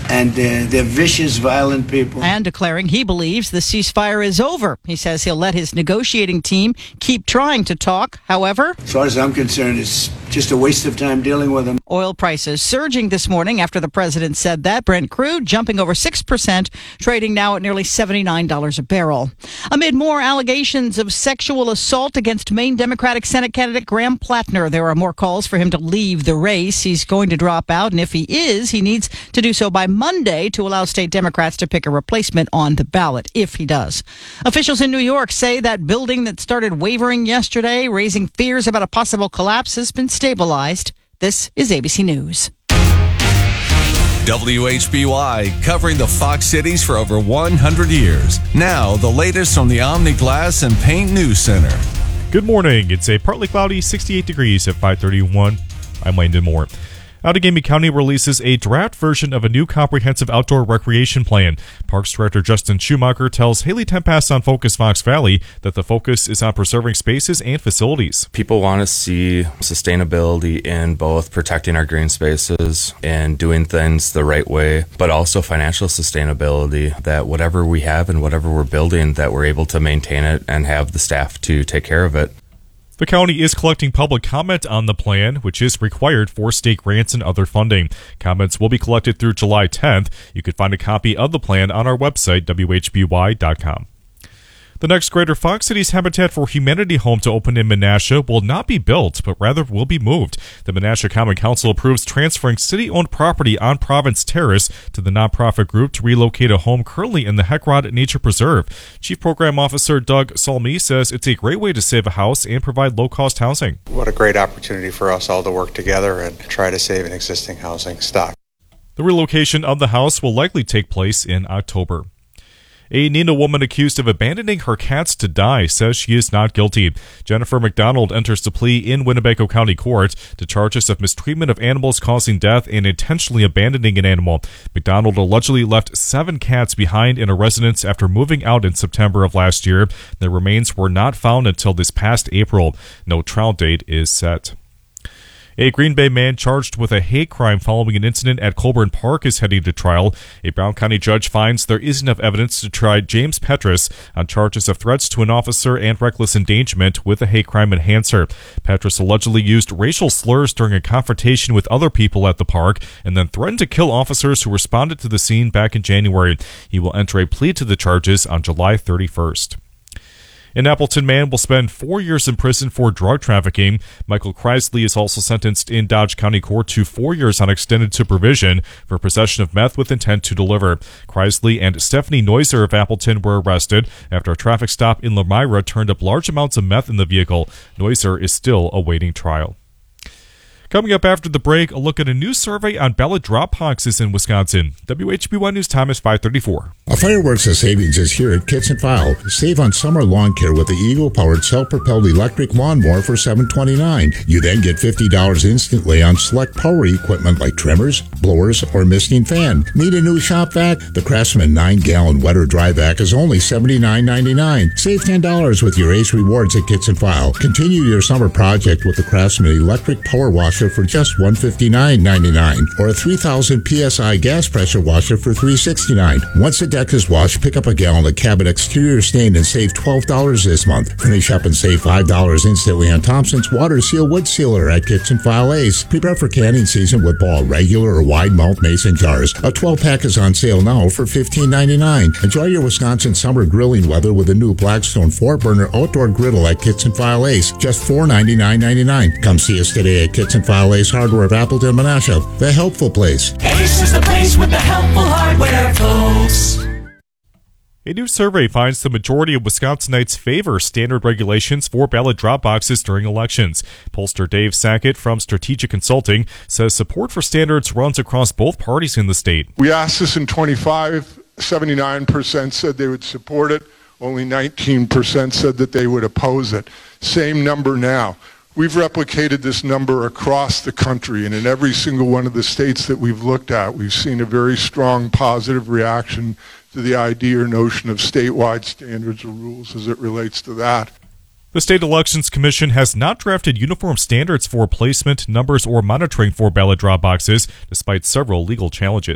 and they're vicious, violent people. And declaring he believes the ceasefire is over. He says he'll let his negotiating team keep trying to talk. However, as far as I'm concerned, it's just a waste of time dealing with them. Oil prices surging this morning after the president said that. Brent crude jumping over 6%, trading now at nearly $79 a barrel. Amid more allegations of sexual assault against Maine Democratic Senate candidate Graham Plattner, there are more calls for him to leave the race. He's going to drop out, and if he is, he needs to do so by Monday to allow state Democrats to pick a replacement on the ballot, if he does. Officials in New York say that building that started wavering yesterday, raising fears about a possible collapse, has been stabilized. This is ABC News. WHBY, covering the Fox cities for over 100 years. Now, the latest from the Omni Glass and Paint News Center. Good morning. It's a partly cloudy 68 degrees at 5:31. I'm Landon Moore. Outagamie County releases a draft version of a new comprehensive outdoor recreation plan. Parks Director Justin Schumacher tells Haley Tempest on Focus Fox Valley that the focus is on preserving spaces and facilities. People want to see sustainability in both protecting our green spaces and doing things the right way, but also financial sustainability, that whatever we have and whatever we're building, that we're able to maintain it and have the staff to take care of it. The county is collecting public comment on the plan, which is required for state grants and other funding. Comments will be collected through July 10th. You can find a copy of the plan on our website, WHBY.com. The next Greater Fox Cities Habitat for Humanity home to open in Menasha will not be built, but rather will be moved. The Menasha Common Council approves transferring city-owned property on Province Terrace to the nonprofit group to relocate a home currently in the Heckrod Nature Preserve. Chief Program Officer Doug Salmi says it's a great way to save a house and provide low-cost housing. What a great opportunity for us all to work together and try to save an existing housing stock. The relocation of the house will likely take place in October. A Neenah woman accused of abandoning her cats to die says she is not guilty. Jennifer McDonald enters the plea in Winnebago County Court to charges of mistreatment of animals causing death and intentionally abandoning an animal. McDonald allegedly left 7 cats behind in a residence after moving out in September of last year. Their remains were not found until this past April. No trial date is set. A Green Bay man charged with a hate crime following an incident at Colburn Park is heading to trial. A Brown County judge finds there is enough evidence to try James Petrus on charges of threats to an officer and reckless endangerment with a hate crime enhancer. Petrus allegedly used racial slurs during a confrontation with other people at the park and then threatened to kill officers who responded to the scene back in January. He will enter a plea to the charges on July 31st. An Appleton man will spend 4 years in prison for drug trafficking. Michael Kreisley is also sentenced in Dodge County Court to 4 years on extended supervision for possession of meth with intent to deliver. Kreisley and Stephanie Neuser of Appleton were arrested after a traffic stop in Lamira turned up large amounts of meth in the vehicle. Neuser is still awaiting trial. Coming up after the break, a look at a new survey on ballot drop boxes in Wisconsin. WHBY News time is 5:34. A fireworks of savings is here at Kitts & File. Save on summer lawn care with the Eagle-powered self-propelled electric lawnmower for $729. You then get $50 instantly on select power equipment like trimmers, blowers, or misting fan. Need a new shop vac? The Craftsman 9-gallon wet or dry vac is only $79.99. Save $10 with your Ace Rewards at Kitts & File. Continue your summer project with the Craftsman electric power washer for just $159.99, or a 3,000 PSI gas pressure washer for $369. Once the deck is washed, pick up a gallon of cabin exterior stain and save $12 this month. Finish up and save $5 instantly on Thompson's Water Seal Wood Sealer at Kitts & File Ace. Prepare for canning season with Ball regular or wide mouth mason jars. A 12-pack is on sale now for $15.99. Enjoy your Wisconsin summer grilling weather with a new Blackstone 4-burner outdoor griddle at Kitts & File Ace, just $499.99. Come see us today at Kitts & File Ace Hardware of Appleton, Menasha, the helpful place. Ace is the place with the helpful hardware, folks. A new survey finds the majority of Wisconsinites favor standard regulations for ballot drop boxes during elections. Pollster Dave Sackett from Strategic Consulting says support for standards runs across both parties in the state. We asked this in 25, 79% said they would support it. Only 19% said that they would oppose it. Same number now. We've replicated this number across the country, and in every single one of the states that we've looked at, we've seen a very strong positive reaction to the idea or notion of statewide standards or rules as it relates to that. The State Elections Commission has not drafted uniform standards for placement, numbers, or monitoring for ballot drop boxes, despite several legal challenges.